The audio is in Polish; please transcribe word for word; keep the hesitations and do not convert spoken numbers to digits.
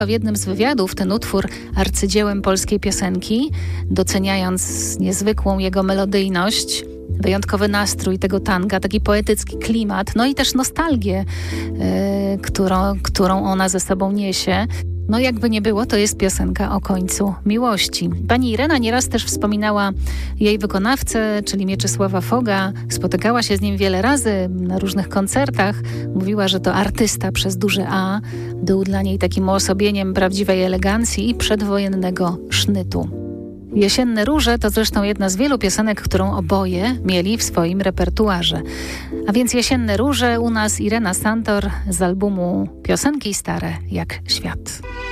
W jednym z wywiadów ten utwór arcydziełem polskiej piosenki, doceniając niezwykłą jego melodyjność, wyjątkowy nastrój tego tanga, taki poetycki klimat, no i też nostalgię, yy, którą, którą ona ze sobą niesie. No jakby nie było, to jest piosenka o końcu miłości. Pani Irena nieraz też wspominała jej wykonawcę, czyli Mieczysława Foga. Spotykała się z nim wiele razy na różnych koncertach. Mówiła, że to artysta przez duże A. Był dla niej takim uosobieniem prawdziwej elegancji i przedwojennego sznytu. Jesienne róże to zresztą jedna z wielu piosenek, którą oboje mieli w swoim repertuarze. A więc Jesienne róże u nas Irena Santor z albumu Piosenki stare jak świat.